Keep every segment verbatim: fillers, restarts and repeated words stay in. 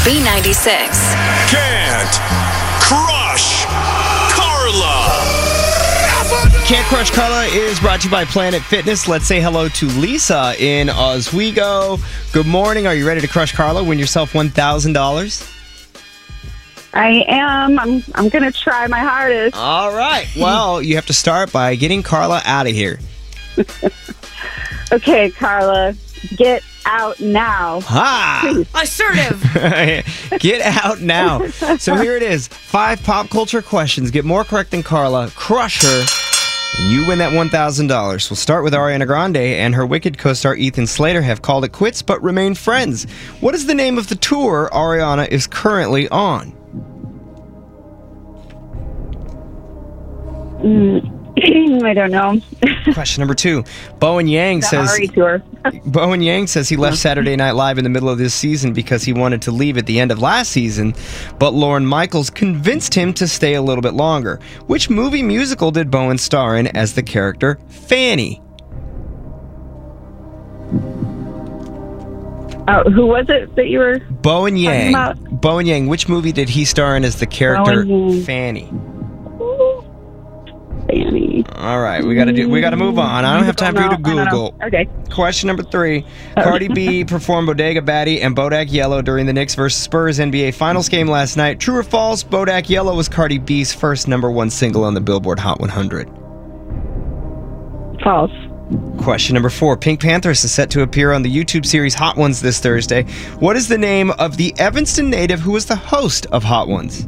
B ninety-six. Can't Crush Carla. Can't Crush Carla is brought to you by Planet Fitness. Let's say hello to Lisa in Oswego. Good morning. Are you ready to crush Carla? Win yourself one thousand dollars? I am. I'm I'm going to try my hardest. All right. Well, you have to start by getting Carla out of here. Okay, Carla, get out now. Ha! Assertive. Get out now. So here it is. Five pop culture questions. Get more correct than Carla. Crush her. And you win that one thousand dollars. We'll start with Ariana Grande and her Wicked co-star Ethan Slater have called it quits but remain friends. What is the name of the tour Ariana is currently on? Mm, I don't know. Question number two. Bowen Yang The says Ari tour. Bowen Yang says he left Saturday Night Live in the middle of this season because he wanted to leave at the end of last season, but Lorne Michaels convinced him to stay a little bit longer. Which movie musical did Bowen star in as the character Fanny? Oh, who was it that you were? Bowen Yang. about? Bowen Yang. Which movie did he star in as the character Bowen Yang. Fanny? Fanny. All right, we gotta do. We gotta move on. I don't have time for you to I don't know. Google. Okay. Question number three. Oh. Cardi B performed Bodega Baddie and Bodak Yellow during the Knicks versus Spurs N B A Finals game last night. True or false? Bodak Yellow was Cardi B's first number one single on the Billboard Hot one hundred. False. Question number four. Pink Panthers is set to appear on the YouTube series Hot Ones this Thursday. What is the name of the Evanston native who was the host of Hot Ones?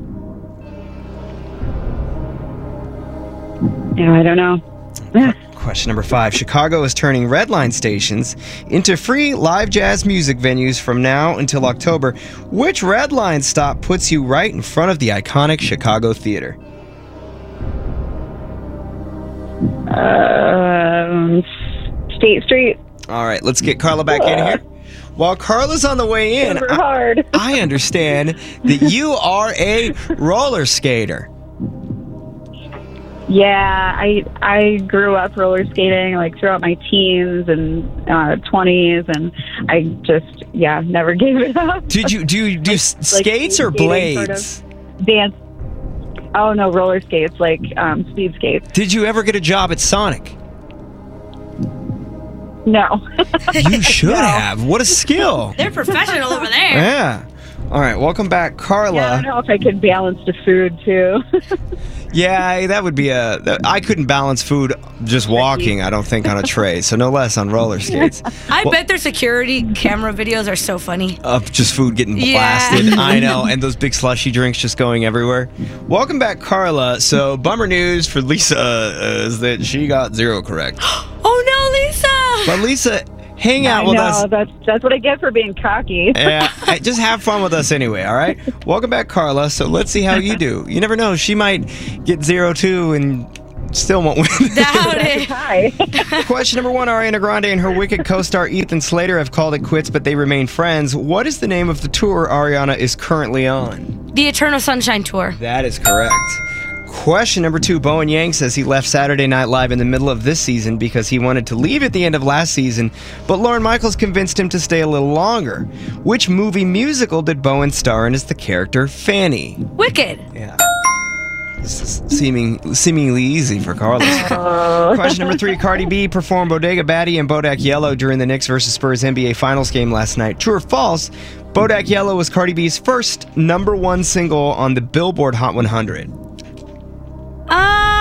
No, I don't know. Question number five. Chicago is turning red line stations into free live jazz music venues from now until October. Which red line stop puts you right in front of the iconic Chicago Theater? Um, State Street. All right, let's get Carla back in here. While Carla's on the way in, Super I, hard. I understand that you are a roller skater. Yeah, I I grew up roller skating like throughout my teens and uh, twenties, and I just yeah never gave it up. Did you do you do Like- s- like skates or skating, blades? sort of. Dance. Oh no, roller skates like um, speed skates. Did you ever get a job at Sonic? No. You should have. What a skill. They're professional over there. Yeah. All right, welcome back, Carla. Yeah, I don't know if I could balance the food too. Yeah, that would be a. that- I couldn't balance food just walking, I don't think, on a tray, so no less on roller skates. I Well- bet their security camera videos are so funny. Of just food getting Yeah. blasted. I know, and those big slushy drinks just going everywhere. Welcome back, Carla. So, bummer news for Lisa uh, is that she got zero correct. Oh no, Lisa! But Lisa, hang out I with know, us. that's that's what I get for being cocky. Yeah, hey, just have fun with us anyway, all right? Welcome back, Carla. So let's see how you do. You never know. She might get zero two and still won't win. Doubt it. Hi. Question number one. Ariana Grande and her Wicked co-star Ethan Slater have called it quits, but they remain friends. What is the name of the tour Ariana is currently on? The Eternal Sunshine Tour. That is correct. Question number two. Bowen Yang says he left Saturday Night Live in the middle of this season because he wanted to leave at the end of last season, but Lorne Michaels convinced him to stay a little longer. Which movie musical did Bowen star in as the character Fanny? Wicked. Yeah. This is seeming, seemingly easy for Carlos. Question number three. Cardi B performed Bodega Baddie and Bodak Yellow during the Knicks versus Spurs N B A Finals game last night. True or false? Bodak Yellow was Cardi B's first number one single on the Billboard Hot one hundred. Uh,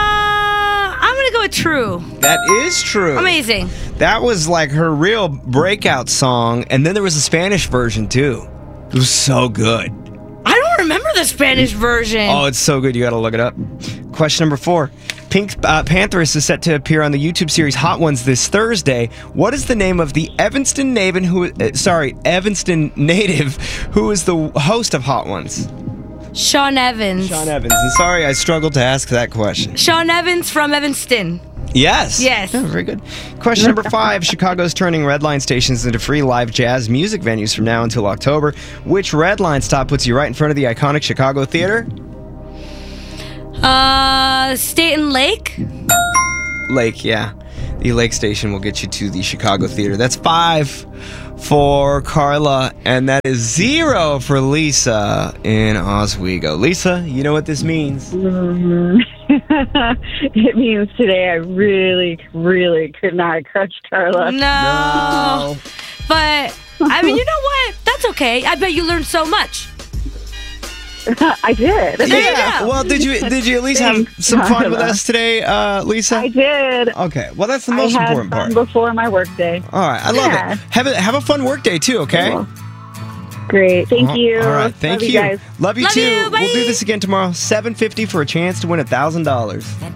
I'm gonna go with true. That is true. Amazing. That was like her real breakout song, and then there was a Spanish version too. It was so good. I don't remember the Spanish version. Oh, it's so good. You got to look it up. Question number four. Pink uh, Panthers is set to appear on the YouTube series Hot Ones this Thursday. What is the name of the Evanston native who? Uh, sorry, Evanston native who is the host of Hot Ones? Sean Evans. Sean Evans. And sorry, I struggled to ask that question. Sean Evans from Evanston. Yes. Yes. Yeah, very good. Question number five. Chicago's turning red line stations into free live jazz music venues from now until October. Which red line stop puts you right in front of the iconic Chicago Theater? Uh, Staten Lake. Lake, yeah. the Lake Station will get you to the Chicago Theater. That's five for Carla, and that is zero for Lisa in Oswego. Lisa, you know what this means? Mm. It means today I really, really could not crush Carla. No. No. But, I mean, you know what? That's okay. I bet you learned so much. I did. There you Yeah. go. Well, did you did you at least have Thanks, some fun with Carla. us today, uh, Lisa? I did. Okay. Well, that's the most I had important fun part. before my work day. All right. I love Yeah. it. Have a have a fun work day too. Okay. Cool. Great. Thank you. All right. Thank Love you. guys. Love you Love too. you. We'll do Bye. this again tomorrow. seven fifty for a chance to win a thousand dollars.